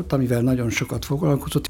amivel nagyon sokat foglalkozott.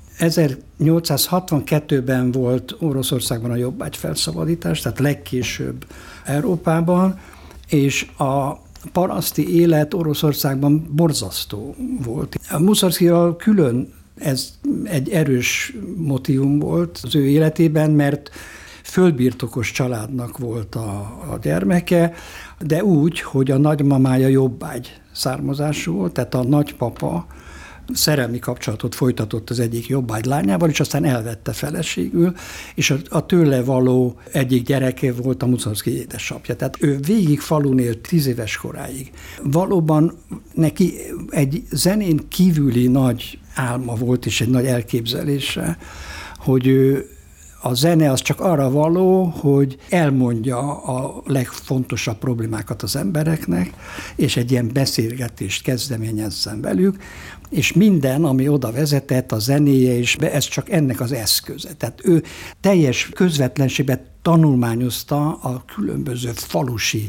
1862-ben volt Oroszországban a jobbágyfelszabadítás, tehát legkésőbb Európában, és a paraszti élet Oroszországban borzasztó volt. A Muszorgszijról külön ez egy erős motívum volt az ő életében, mert földbirtokos családnak volt a gyermeke, de úgy, hogy a nagymamája jobbágy származású volt, tehát a nagypapa szerelmi kapcsolatot folytatott az egyik jobbágy lányával, és aztán elvette feleségül, és a tőle való egyik gyereke volt a Muszorgszij édesapja. Tehát ő végig falun élt 10 éves koráig. Valóban neki egy zenén kívüli nagy álma volt, és egy nagy elképzelése, hogy ő a zene az csak arra való, hogy elmondja a legfontosabb problémákat az embereknek, és egy ilyen beszélgetést kezdeményezzen velük, és minden, ami oda vezetett, a zenéje, és ez csak ennek az eszköze. Tehát ő teljes közvetlenségben tanulmányozta a különböző falusi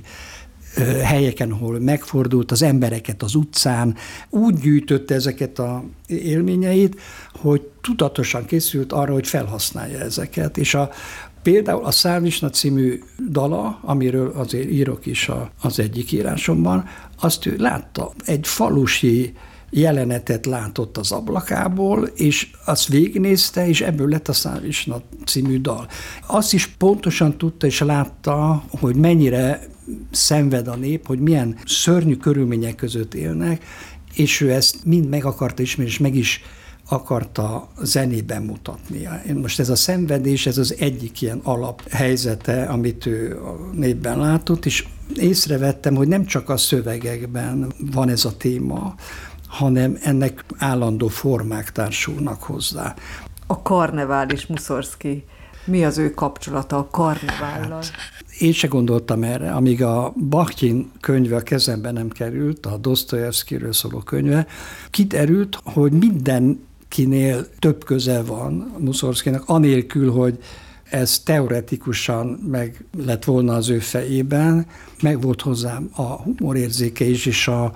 helyeken, ahol megfordult az embereket az utcán, úgy gyűjtötte ezeket az élményeit, hogy tudatosan készült arra, hogy felhasználja ezeket. És például a Szárvisna című dala, amiről azért írok is az egyik írásomban, azt ő látta. Egy falusi jelenetet látott az ablakából, és azt végignézte, és ebből lett a Szárvisna című dal. Azt is pontosan tudta és látta, hogy mennyire szenved a nép, hogy milyen szörnyű körülmények között élnek, és ő ezt mind meg akarta ismerni, és meg is akarta zenében mutatni. Most ez a szenvedés, ez az egyik ilyen alaphelyzete, amit ő a népben látott, és észrevettem, hogy nem csak a szövegekben van ez a téma, hanem ennek állandó formák társulnak hozzá. A karnevál és Muszorgszij, mi az ő kapcsolata a karnevállal? Én se gondoltam erre, amíg a Bakhtin könyve a kezembe nem került, a Dosztojevszkijről szóló könyve, kiderült, hogy mindenkinél több köze van Muszorgszijnak, anélkül, hogy ez teoretikusan meg lett volna az ő fejében, meg volt hozzám a humorérzéke is, és a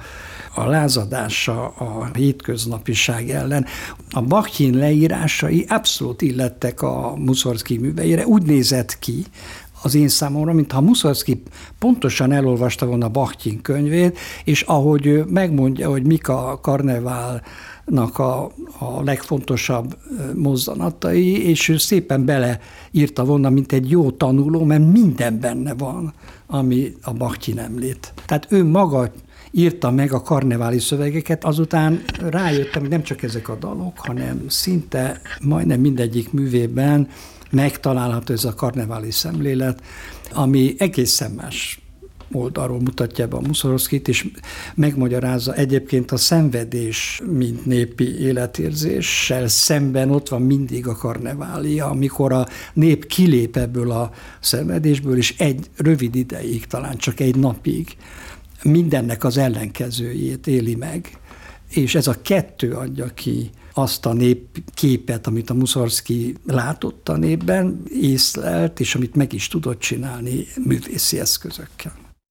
lázadása a hétköznapiság ellen. A Bakhtin leírásai abszolút illettek a Muszorgszij műveire. Úgy nézett ki az én számomra, mintha Muszorgszij pontosan elolvasta volna Bakhtin könyvét, és ahogy ő megmondja, hogy mik a karneválnak a legfontosabb mozzanatai, és ő szépen beleírta volna, mint egy jó tanuló, mert minden benne van, ami a Bakhtin említ. Tehát ő maga írta meg a karneváli szövegeket, azután rájöttem, hogy nem csak ezek a dalok, hanem szinte majdnem mindegyik művében megtalálható ez a karneváli szemlélet, ami egészen más oldalról mutatja be a Muszorgszijt, és megmagyarázza egyébként a szenvedés, mint népi életérzéssel szemben ott van mindig a karnevália, amikor a nép kilép ebből a szenvedésből, és egy rövid ideig, talán csak egy napig mindennek az ellenkezőjét éli meg. És ez a kettő adja ki azt a népképet, amit a Muszorgszij látott a népben, észlelt, és amit meg is tudott csinálni művészi eszközökkel.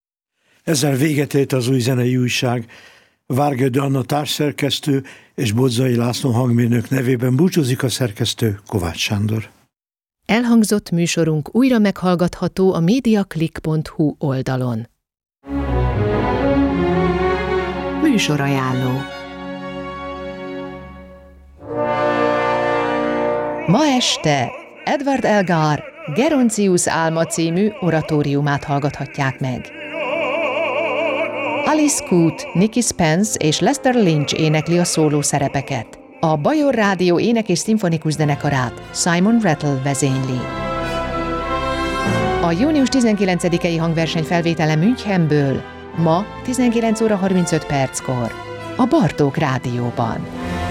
Ezzel véget ért az Új Zenei Újság. Várgödő Anna társszerkesztő és Bodzai László hangmérnök nevében búcsúzik a szerkesztő, Kovács Sándor. Elhangzott műsorunk újra meghallgatható a mediaclick.hu oldalon. Műsorajánló. Ma este Edward Elgar Geroncius álma című oratóriumát hallgathatják meg. Alice Coote, Nicky Spence és Lester Lynch énekli a szóló szerepeket. A Bajor Rádió ének- és szimfonikus zenekarát Simon Rattle vezényli. A június 19-i hangverseny felvétele Münchenből ma 19 óra 35 perckor a Bartók Rádióban.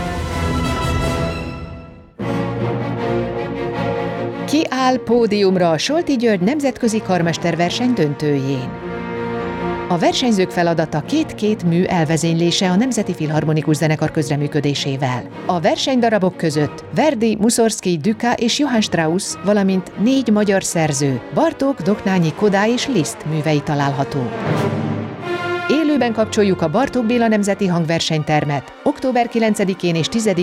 Ki áll pódiumra a Solti György nemzetközi karmesterverseny döntőjén? A versenyzők feladata két-két mű elvezénylése a Nemzeti Filharmonikus Zenekar közreműködésével. A versenydarabok között Verdi, Muszorgszij, Duka és Johann Strauss, valamint 4 magyar szerző, Bartók, Doknányi, Kodály és Liszt művei találhatók. Élő Élőben kapcsoljuk a Bartók Béla Nemzeti Hangversenytermet október 9-én és 10